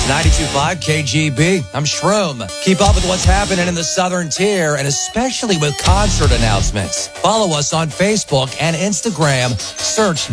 92.5 KGB. I'm Shroom. Keep up with what's happening in the Southern Tier, and especially with concert announcements. Follow us on Facebook and Instagram. Search